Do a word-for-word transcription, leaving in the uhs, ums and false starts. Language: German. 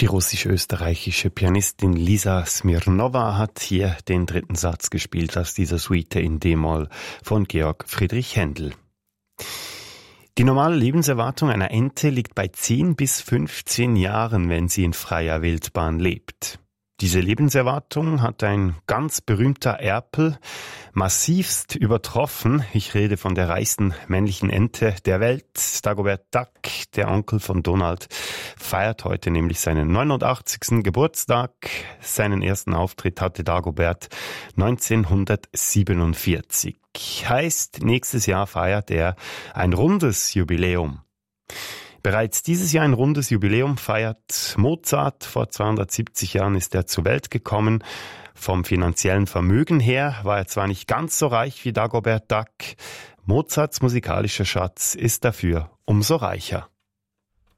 Die russisch-österreichische Pianistin Lisa Smirnova hat hier den dritten Satz gespielt aus dieser Suite in D-Moll von Georg Friedrich Händel. Die normale Lebenserwartung einer Ente liegt bei zehn bis fünfzehn Jahren, wenn sie in freier Wildbahn lebt. Diese Lebenserwartung hat ein ganz berühmter Erpel massivst übertroffen. Ich rede von der reichsten männlichen Ente der Welt. Dagobert Duck, der Onkel von Donald, feiert heute nämlich seinen neunundachtzigsten Geburtstag. Seinen ersten Auftritt hatte Dagobert neunzehnhundertsiebenundvierzig. Heißt, nächstes Jahr feiert er ein rundes Jubiläum. Bereits dieses Jahr ein rundes Jubiläum feiert Mozart. Vor zweihundertsiebzig Jahren ist er zur Welt gekommen. Vom finanziellen Vermögen her war er zwar nicht ganz so reich wie Dagobert Duck. Mozarts musikalischer Schatz ist dafür umso reicher.